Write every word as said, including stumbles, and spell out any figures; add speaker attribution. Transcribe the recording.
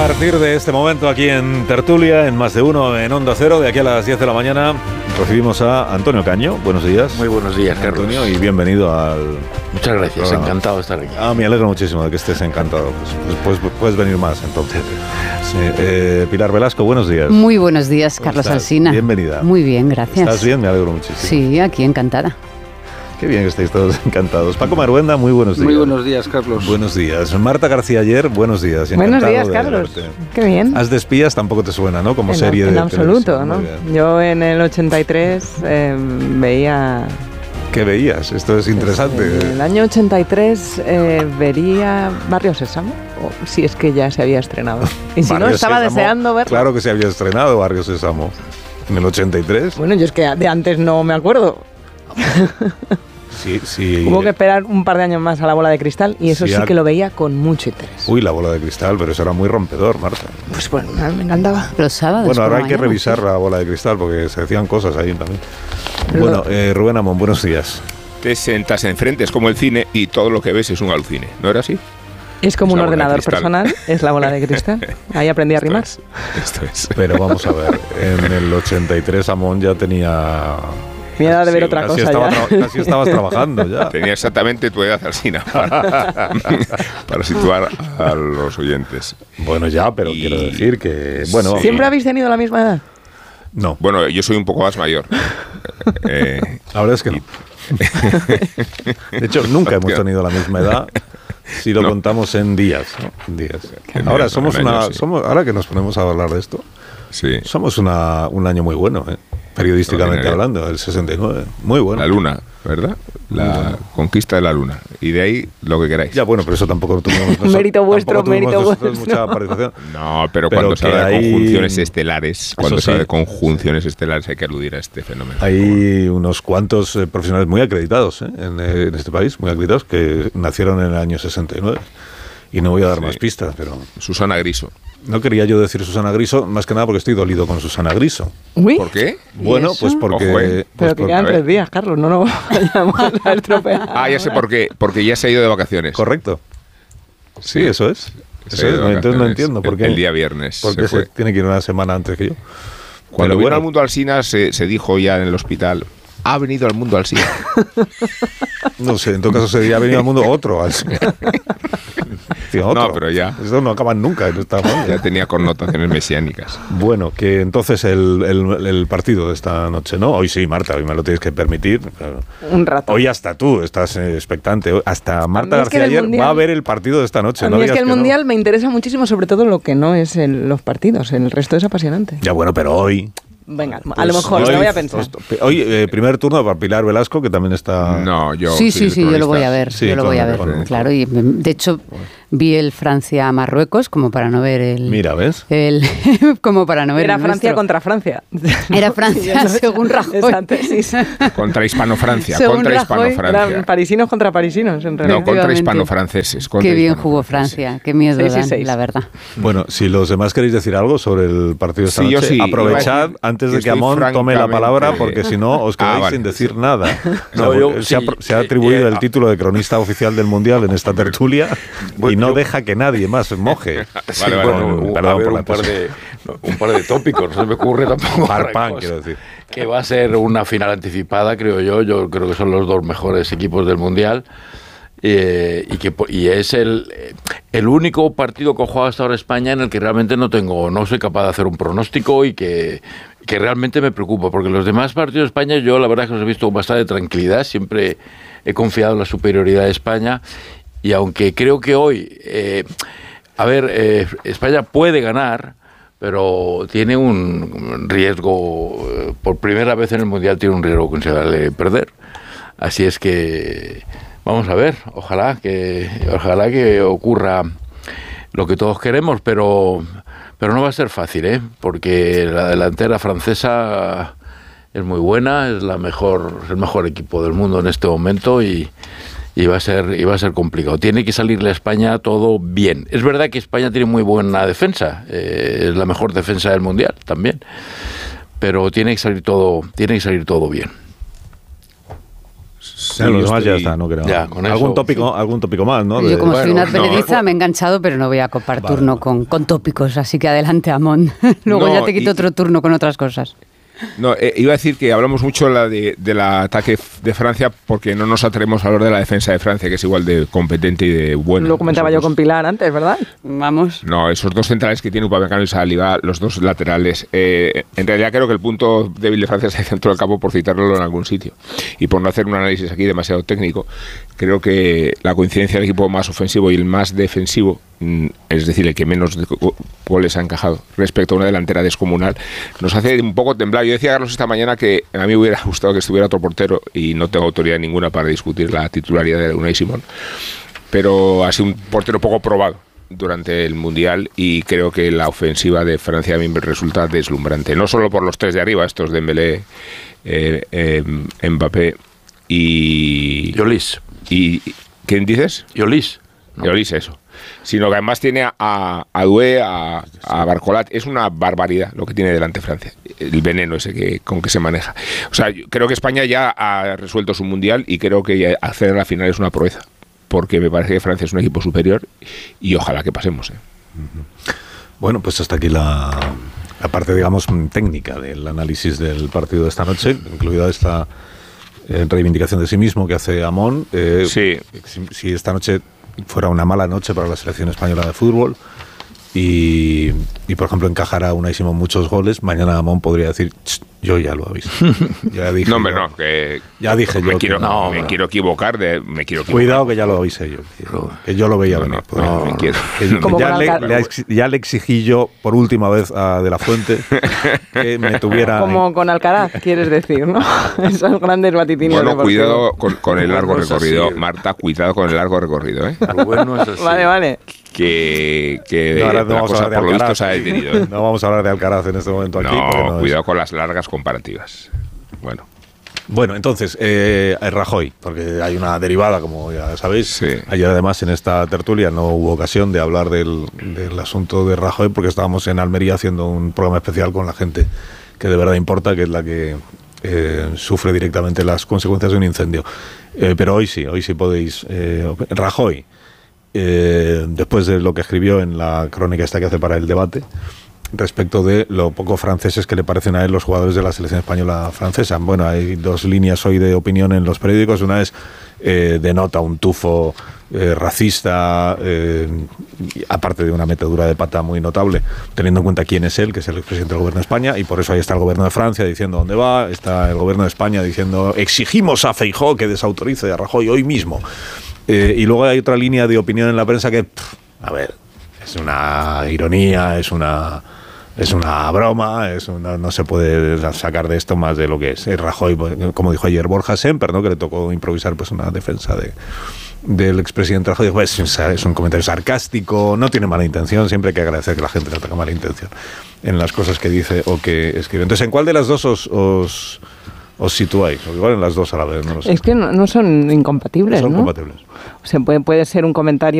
Speaker 1: partir de este momento aquí en Tertulia, en Más de Uno, en Onda Cero, de aquí a las diez de la mañana, recibimos a Antonio Caño. Buenos días.
Speaker 2: Muy buenos días, Carlos.
Speaker 1: Antonio, y bienvenido al
Speaker 2: Muchas gracias, programa. Encantado de estar aquí.
Speaker 1: Ah, me alegro muchísimo de que estés encantado. Pues, pues, pues puedes venir más, entonces. Sí, eh, Pilar Velasco, buenos días.
Speaker 3: Muy buenos días, Carlos Alsina.
Speaker 1: Bienvenida.
Speaker 3: Muy bien, gracias.
Speaker 1: ¿Estás bien? Me alegro muchísimo.
Speaker 3: Sí, aquí encantada.
Speaker 1: Qué bien que estáis todos encantados. Paco Maruenda, muy buenos días.
Speaker 4: Muy buenos días, Carlos.
Speaker 1: Buenos días. Marta García Ayer, buenos días.
Speaker 5: Buenos días, Carlos.
Speaker 1: Verte.
Speaker 5: Qué bien.
Speaker 1: Haz de espías tampoco te suena, ¿no? Como
Speaker 5: en
Speaker 1: serie
Speaker 5: en
Speaker 1: de
Speaker 5: absoluto, ¿no? Yo en el ochenta y tres eh, veía...
Speaker 1: ¿Qué veías? Esto es interesante.
Speaker 5: En el año ochenta y tres eh, vería Barrio Sésamo, o si es que ya se había estrenado. Y si no, estaba
Speaker 1: Sésamo,
Speaker 5: deseando verlo.
Speaker 1: Claro que se había estrenado Barrio Sésamo. En el ochenta y tres.
Speaker 5: Bueno, yo es que de antes no me acuerdo.
Speaker 1: Sí, sí.
Speaker 5: Hubo que esperar un par de años más a La Bola de Cristal y eso sí, sí que lo veía con mucho interés.
Speaker 1: Uy, La Bola de Cristal, pero eso era muy rompedor, Marta.
Speaker 5: Pues bueno, me encantaba.
Speaker 3: Los sábados.
Speaker 1: Bueno, ahora hay
Speaker 3: mañana,
Speaker 1: que revisar La Bola de Cristal porque se decían cosas ahí también. Bueno, eh, Rubén Amón, buenos días.
Speaker 6: Te sentas enfrente, es como el cine y todo lo que ves es un alucine. ¿No era así?
Speaker 5: Es como
Speaker 6: es
Speaker 5: un ordenador personal, es La Bola de Cristal. Ahí aprendí a rimar.
Speaker 6: Es, esto es.
Speaker 1: Pero vamos a ver, en el ochenta y tres Amón ya tenía...
Speaker 5: Miedo de ver
Speaker 1: sí,
Speaker 5: otra
Speaker 1: casi
Speaker 5: cosa
Speaker 1: estaba
Speaker 5: ya.
Speaker 1: Tra- casi estabas trabajando ya.
Speaker 6: Tenía exactamente tu edad, Alsina, para, para situar a los oyentes.
Speaker 1: Bueno, ya, pero y... quiero decir que... bueno.
Speaker 6: Sí.
Speaker 5: ¿Siempre habéis tenido la misma edad?
Speaker 1: No.
Speaker 6: Bueno, yo soy un poco más mayor.
Speaker 1: eh, la verdad es que no. De hecho, nunca hemos tenido la misma edad. Si lo no. contamos en días, ¿no? En días. Ahora días, somos una, año, sí. somos, ahora que nos ponemos a hablar de esto,
Speaker 6: sí.
Speaker 1: somos una, un año muy bueno, ¿eh? Periodísticamente hablando, el sesenta y nueve, muy bueno.
Speaker 6: La luna, ¿verdad? La bueno. conquista de la luna. Y de ahí lo que queráis.
Speaker 1: Ya, bueno, pero eso tampoco tuvimos...
Speaker 5: No, mérito vuestro, mérito vuestro.
Speaker 1: Mucha participación.
Speaker 6: No, pero, pero cuando se habla de hay... conjunciones estelares, cuando sí. se habla de conjunciones estelares hay que aludir a este fenómeno.
Speaker 1: Hay unos cuantos eh, profesionales muy acreditados ¿eh? en, eh, en este país, muy acreditados, que nacieron en el año sesenta y nueve. Y no voy a dar sí. más pistas, pero...
Speaker 6: Susana Griso.
Speaker 1: No quería yo decir Susana Griso, más que nada porque estoy dolido con Susana Griso.
Speaker 5: ¿Uy?
Speaker 6: ¿Por qué?
Speaker 1: Bueno, pues porque...
Speaker 6: Ojo, eh.
Speaker 1: pues
Speaker 5: pero que quedan tres días, Carlos, no nos vayamos a estropear.
Speaker 6: Ah, ya sé por qué, porque ya se ha ido de vacaciones.
Speaker 1: Correcto. Sí, sí eso es. Eso es. Entonces no entiendo por qué...
Speaker 6: El, el día viernes.
Speaker 1: Porque se, se tiene que ir una semana antes que yo.
Speaker 6: Cuando vino bueno. al mundo Alsina se, se dijo ya en el hospital... Ha venido al mundo Alsina.
Speaker 1: No sé, en todo caso sería ha venido al mundo otro Alsina. Sí, otro.
Speaker 6: No, pero ya.
Speaker 1: Eso no acaban nunca en esta forma.
Speaker 6: Ya tenía connotaciones mesiánicas.
Speaker 1: Bueno, que entonces el, el, el partido de esta noche, ¿no? Hoy sí, Marta, hoy me lo tienes que permitir. Claro.
Speaker 5: Un rato.
Speaker 1: Hoy hasta tú estás eh, expectante. Hasta Marta
Speaker 5: es que
Speaker 1: García ayer
Speaker 5: mundial,
Speaker 1: va a ver el partido de esta noche.
Speaker 5: A
Speaker 1: no
Speaker 5: mí es que el
Speaker 1: que
Speaker 5: Mundial
Speaker 1: no.
Speaker 5: me interesa muchísimo, sobre todo lo que no es el, los partidos. El resto es apasionante.
Speaker 1: Ya, bueno, pero hoy...
Speaker 5: Venga,
Speaker 1: pues
Speaker 5: a lo mejor,
Speaker 1: hoy,
Speaker 5: lo voy a pensar.
Speaker 1: Hoy, eh, primer turno para Pilar Velasco, que también está...
Speaker 6: No, yo...
Speaker 3: Sí, sí, sí, yo lo voy a ver,
Speaker 1: sí,
Speaker 3: yo lo voy a ver,
Speaker 1: con,
Speaker 3: claro. Y de hecho, vi el Francia-Marruecos como para no ver el...
Speaker 1: Mira, ¿ves?
Speaker 3: El, como para no ver
Speaker 5: Era
Speaker 3: el
Speaker 5: Francia
Speaker 3: nuestro.
Speaker 5: contra Francia.
Speaker 3: Era Francia, según Rajoy.
Speaker 5: Exacto, sí, sí.
Speaker 6: Contra Hispano-Francia,
Speaker 3: Según
Speaker 6: contra
Speaker 3: Rajoy,
Speaker 6: Hispano-Francia.
Speaker 5: Eran parisinos contra parisinos, en realidad.
Speaker 6: No, contra hispano-franceses. Contra
Speaker 3: Qué bien
Speaker 6: hispano
Speaker 3: jugó Francia, qué miedo
Speaker 5: seis y
Speaker 3: dan,
Speaker 5: seis.
Speaker 3: la verdad.
Speaker 1: Bueno, si los demás queréis decir algo sobre el partido de esta
Speaker 6: sí,
Speaker 1: noche,
Speaker 6: sí,
Speaker 1: aprovechad antes de que Amón tome la palabra, porque si no os quedáis ah, vale. sin decir nada. No, no, yo, se, sí, ha, se ha atribuido eh, el título de cronista oficial del Mundial en esta tertulia bueno, y no yo, deja que nadie más moje.
Speaker 2: Sí, vale, vale, con, un, perdón, por la un, par de, un par de tópicos, no se me ocurre tampoco.
Speaker 1: Parpan, quiero decir.
Speaker 2: Que va a ser una final anticipada, creo yo. Yo creo que son los dos mejores equipos del Mundial. Eh, y que y es el, el único partido que ha jugado hasta ahora España en el que realmente no tengo, no soy capaz de hacer un pronóstico y que, que realmente me preocupa, porque los demás partidos de España yo la verdad es que los he visto con bastante tranquilidad, siempre he confiado en la superioridad de España y aunque creo que hoy, eh, a ver, eh, España puede ganar, pero tiene un riesgo, eh, por primera vez en el Mundial tiene un riesgo considerable de perder, así es que... Vamos a ver, ojalá que ojalá que ocurra lo que todos queremos, pero pero no va a ser fácil, ¿eh? Porque la delantera francesa es muy buena, es la mejor, es el mejor equipo del mundo en este momento y, y va a ser y va a ser complicado. Tiene que salirle a España todo bien. Es verdad que España tiene muy buena defensa, eh, es la mejor defensa del mundial también, pero tiene que salir todo, tiene que salir todo bien.
Speaker 1: Sí, los demás ya está, no creo.
Speaker 2: Ya, con
Speaker 1: algún
Speaker 2: eso,
Speaker 1: tópico,
Speaker 2: sí.
Speaker 1: algún tópico más, ¿no?
Speaker 3: Yo
Speaker 1: De,
Speaker 3: como
Speaker 2: bueno,
Speaker 3: soy una
Speaker 2: no,
Speaker 3: advenediza
Speaker 2: no,
Speaker 3: me he enganchado, pero no voy a copar
Speaker 1: vale,
Speaker 3: turno
Speaker 1: vale.
Speaker 3: con, con tópicos, así que adelante, Amón. Luego
Speaker 6: No,
Speaker 3: ya te quito
Speaker 6: y,
Speaker 3: otro turno con otras cosas.
Speaker 6: No, eh, iba a decir que hablamos mucho la de, del ataque de Francia porque no nos atrevemos a hablar de la defensa de Francia, que es igual de competente y de buena.
Speaker 5: Lo comentaba yo con Pilar antes, ¿verdad?
Speaker 3: Vamos.
Speaker 6: No, esos dos centrales que tiene Upamecano y Saliba, los dos laterales. Eh, en realidad creo que el punto débil de Francia es el centro del campo, por citarlo en algún sitio. Y por no hacer un análisis aquí demasiado técnico, creo que la coincidencia del equipo más ofensivo y el más defensivo, es decir, el que menos goles ha encajado respecto a una delantera descomunal, nos hace un poco temblar. Yo decía a Carlos esta mañana que a mí me hubiera gustado que estuviera otro portero y no tengo autoridad ninguna para discutir la titularidad de Unai Simón, pero ha sido un portero poco probado durante el Mundial y creo que la ofensiva de Francia a mí me resulta deslumbrante, no solo por los tres de arriba, estos Dembélé, eh, eh, Mbappé y...
Speaker 2: Yolis.
Speaker 6: y ¿quién dices?
Speaker 2: Yolis.
Speaker 6: No. Yolis, eso. Sino que además tiene a, a Doué, a, a Barcolat. Es una barbaridad lo que tiene delante Francia. El veneno ese que, con que se maneja. O sea, yo creo que España ya ha resuelto su Mundial y creo que acceder a la final es una proeza. Porque me parece que Francia es un equipo superior y ojalá que pasemos. ¿eh?
Speaker 1: Bueno, pues hasta aquí la, la parte, digamos, técnica del análisis del partido de esta noche, incluida esta eh, reivindicación de sí mismo que hace Amón. Eh,
Speaker 6: sí.
Speaker 1: Si, si esta noche fuera una mala noche para la selección española de fútbol y, y por ejemplo, encajara Unai Simón muchos goles, mañana Amón podría decir, yo ya lo aviso. Ya dije
Speaker 6: no, hombre,
Speaker 1: yo,
Speaker 6: no, que
Speaker 1: ya dije
Speaker 6: me
Speaker 1: yo
Speaker 6: quiero,
Speaker 1: que no,
Speaker 6: me
Speaker 1: no.
Speaker 6: quiero equivocar, de, me quiero equivocar.
Speaker 1: Cuidado que ya lo avisé yo, que, que yo lo veía
Speaker 6: no,
Speaker 1: venir.
Speaker 6: no,
Speaker 1: pues,
Speaker 6: no, me quiero.
Speaker 1: Que, que
Speaker 5: Como
Speaker 1: ya,
Speaker 5: con
Speaker 1: le,
Speaker 5: Alca-
Speaker 1: le, ex- ya le exigí yo por última vez a De La Fuente que me tuviera...
Speaker 5: Como con Alcaraz, quieres decir, ¿no? Esos grandes vaticinios.
Speaker 6: Bueno,
Speaker 5: deportivos.
Speaker 6: cuidado con, con el largo
Speaker 2: No es así,
Speaker 6: recorrido.
Speaker 2: ¿eh?
Speaker 6: Marta, cuidado con el largo recorrido, ¿eh?
Speaker 2: Rubén no es así.
Speaker 5: Vale, vale.
Speaker 6: Que, que
Speaker 1: No, ahora no
Speaker 6: la
Speaker 1: vamos a
Speaker 6: cosa
Speaker 1: hablar de
Speaker 6: por lo visto
Speaker 1: Alcaraz.
Speaker 6: se ha detenido. ¿eh?
Speaker 1: No vamos a hablar de Alcaraz en este momento aquí. porque
Speaker 6: No,
Speaker 1: no es-
Speaker 6: cuidado con las largas comparativas. Bueno,
Speaker 1: Bueno, entonces, eh, Rajoy, porque hay una derivada, como ya sabéis.
Speaker 6: Sí.
Speaker 1: Ayer, además, en esta tertulia no hubo ocasión de hablar del, del asunto de Rajoy, porque estábamos en Almería haciendo un programa especial con la gente que de verdad importa, que es la que eh, sufre directamente las consecuencias de un incendio. Eh, pero hoy sí, hoy sí podéis... Eh, Rajoy, eh, después de lo que escribió en la crónica esta que hace para el debate, respecto de lo poco franceses que le parecen a él los jugadores de la selección española francesa. Bueno, hay dos líneas hoy de opinión en los periódicos. Una es, eh, denota un tufo eh, racista, eh, aparte de una metedura de pata muy notable, teniendo en cuenta quién es él, que es el presidente del gobierno de España, y por eso ahí está el gobierno de Francia diciendo dónde va, está el gobierno de España diciendo exigimos a Feijóo que desautorice a Rajoy hoy mismo. Eh, y luego hay otra línea de opinión en la prensa que, pff, a ver, es una ironía, es una... Es una broma, es una, no se puede sacar de esto más de lo que es. El Rajoy, como dijo ayer Borja Semper, ¿no? Que le tocó improvisar pues una defensa de, del expresidente Rajoy, pues, es un comentario sarcástico, no tiene mala intención, siempre hay que agradecer que la gente no tenga mala intención en las cosas que dice o que escribe. Entonces, ¿en cuál de las dos os, os, os situáis? Porque igual en las dos a la vez, no lo sé.
Speaker 5: Es que no, no son incompatibles,
Speaker 1: Son
Speaker 5: ¿no?
Speaker 1: compatibles.
Speaker 5: O sea, puede, puede ser un comentario